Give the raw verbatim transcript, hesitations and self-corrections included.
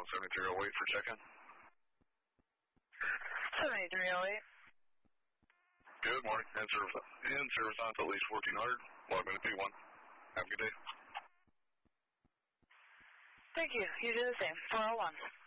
seventy-three oh eight for check-in. seventy-three oh eight. Good morning. In service, in service on to at least fourteen hundred. Log in to P one. Have a good day. Thank you. You do the same. four oh one.